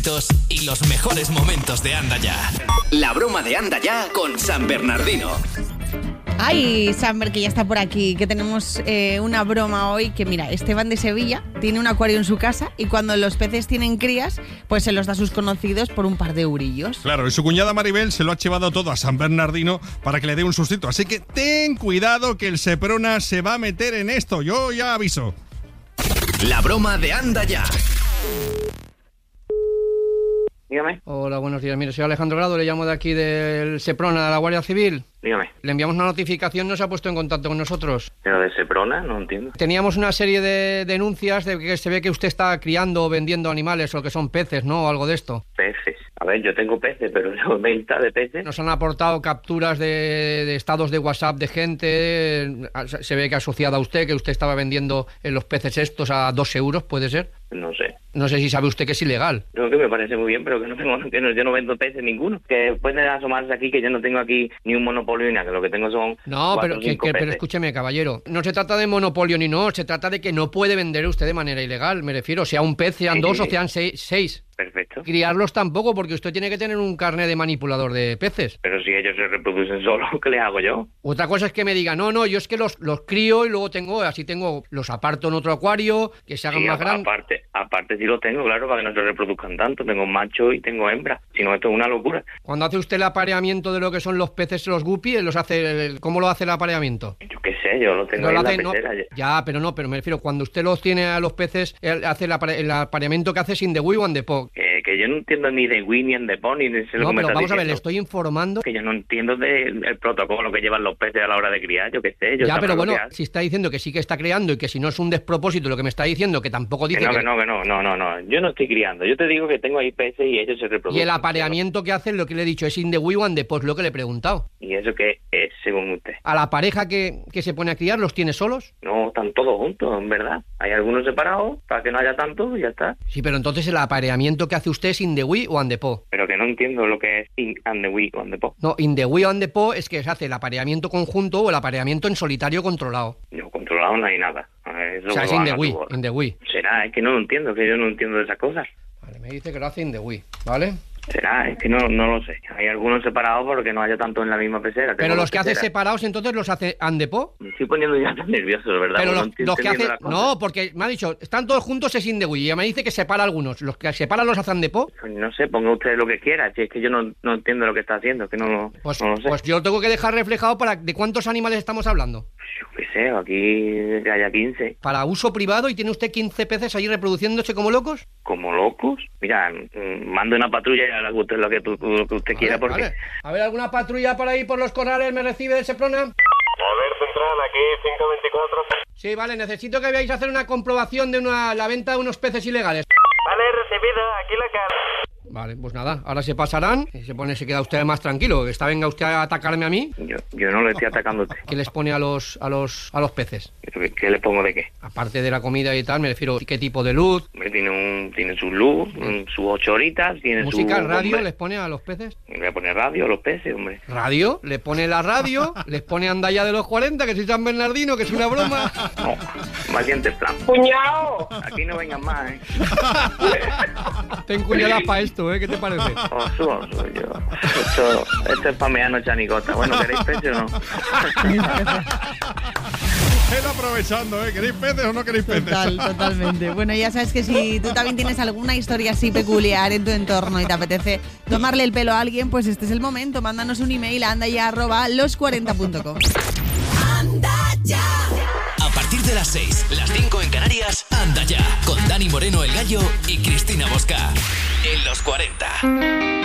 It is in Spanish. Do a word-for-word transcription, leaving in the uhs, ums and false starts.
Y los mejores momentos de Anda Ya. La broma de Anda Ya con San Bernardino. Ay, Samber, que ya está por aquí, que tenemos eh, una broma hoy, que mira, Esteban de Sevilla tiene un acuario en su casa y cuando los peces tienen crías, pues se los da a sus conocidos por un par de eurillos. Claro, y su cuñada Maribel se lo ha llevado todo a San Bernardino para que le dé un sustito, así que ten cuidado que el Seprona se va a meter en esto, yo ya aviso. La broma de Anda Ya. Dígame. Hola, buenos días. Mire, soy Alejandro Grado, le llamo de aquí del Seprona, de la Guardia Civil. Dígame. Le enviamos una notificación, no se ha puesto en contacto con nosotros. ¿Pero de Seprona? No entiendo. Teníamos una serie de denuncias de que se ve que usted está criando o vendiendo animales o que son peces, ¿no? O algo de esto. Peces. A ver, yo tengo peces, pero no venta de peces. Nos han aportado capturas de, de estados de WhatsApp de gente. Se ve que asociada a usted, que usted estaba vendiendo los peces estos a dos euros, ¿puede ser? No sé. No sé si sabe usted que es ilegal. Creo que me parece muy bien, pero que no tengo, que no, yo no vendo peces ninguno. Que pueden asomarse aquí que yo no tengo aquí ni un monopolio ni nada, que lo que tengo son No, cuatro, pero, que, que, pero escúcheme, caballero. No se trata de monopolio ni no, se trata de que no puede vender usted de manera ilegal, me refiero. Sea un pez, sean sí, dos sí. o sean seis. seis. Perfecto. Criarlos tampoco, porque usted tiene que tener un carnet de manipulador de peces. Pero si ellos se reproducen solos, ¿qué les hago yo? Otra cosa es que me diga, no, no, yo es que los, los crío y luego tengo, así tengo, los aparto en otro acuario, que se hagan sí, más grandes. Aparte, aparte sí los tengo, claro, para que no se reproduzcan tanto. Tengo macho y tengo hembra. Si no, esto es una locura. Cuando hace usted el apareamiento de lo que son los peces, los guppies, los hace, ¿cómo lo hace el apareamiento? Yo qué sé, yo lo tengo no en lo la hace, pecera. No, ya, pero no, pero me refiero, cuando usted los tiene a los peces, hace el, apare, el apareamiento que hace sin the wee one the po. Eh, que yo no entiendo ni de wee ni de po, ni de sé lo no, que me pero está vamos diciendo. a ver, le estoy informando. Que yo no entiendo del de, protocolo que llevan los peces a la hora de criar, yo qué sé. Yo ya, pero bueno, si está diciendo que sí que está creando y que si no es un despropósito lo que me está diciendo, que tampoco dice que... No, que, que no, que no, no, no, no, yo no estoy criando. Yo te digo que tengo ahí peces y ellos se reproducen. Y el apareamiento que hacen, lo que le he dicho, es in the wee one the po, lo que le he preguntado. ¿Y eso qué es, según usted? ¿A la pareja que, que se pone a criar los tiene solos? No, están todos juntos, en verdad. Hay algunos separados para que no haya tanto y ya está. Sí, pero entonces el apareamiento que hace usted es in the wee o and the po. Pero que no entiendo lo que es in and the wee o and the po. No, in the wee o and the po es que se hace el apareamiento conjunto o el apareamiento en solitario controlado. No, controlado no hay nada. Eso o sea, es in the wee, in the wee. Será, es que no lo entiendo, que yo no entiendo de esas cosas. Vale, me dice que lo hace in the wee, ¿vale? Será, es que no, no lo sé. Hay algunos separados porque no haya tanto en la misma pecera. Pero los que hace separados, entonces los hace and the po. Me estoy poniendo ya tan nervioso, de verdad. Pero los, no los que hace... No, porque me ha dicho, están todos juntos es in the wee. Y me dice que separa algunos. Los que separan los hacen de po. No sé, ponga usted lo que quiera. Si es que yo no, no entiendo lo que está haciendo, que no lo, pues, no lo sé. Pues yo lo tengo que dejar reflejado para... ¿De cuántos animales estamos hablando? Yo qué sé, aquí haya quince. ¿Para uso privado y tiene usted quince peces ahí reproduciéndose como locos? ¿Como locos? Mira, mande una patrulla y haga usted lo que, tú, lo que usted vale, quiera porque... Vale. A ver, ¿alguna patrulla por ahí por los corrales me recibe del Seprona? A ver, Central, aquí cinco veinticuatro. Sí, vale, necesito que veáis a hacer una comprobación de una, la venta de unos peces ilegales. Vale, recibido, aquí la cara. Vale, pues nada, ahora se pasarán y se pone, se queda usted más tranquilo. Que está venga usted a atacarme a mí. Yo, yo no le estoy atacando a usted. ¿Qué les pone a los a los a los peces? ¿Qué, qué le pongo de qué? Aparte de la comida y tal, me refiero, ¿qué tipo de luz? Tiene un tiene su luz, un, sus ocho horitas, tiene ¿Música, su... radio hombre. les pone a los peces? Le voy a poner radio a los peces, hombre. ¿Radio? Le pone la radio, les pone Andaya de los cuarenta, que soy San Bernardino, que es una broma. No, más bien de plan. ¡Cuñado! Aquí no vengan más, ¿eh? Ten cuñadas para esto, ¿eh? ¿Qué te parece? Osu, osu, yo. Esto, esto es pameano chanicota. Bueno, ¿queréis peces o no? Él aprovechando, ¿eh? ¿Queréis peces o no queréis peces? Total, totalmente. Bueno, ya sabes que si tú también tienes alguna historia así peculiar en tu entorno y te apetece tomarle el pelo a alguien, pues este es el momento. Mándanos un email a andaya arroba los cuarenta punto com. Anda ya. A partir de las seis, las cinco en Canarias, Anda ya. Con Dani Moreno el Gallo y Cristina Bosca. En los cuarenta.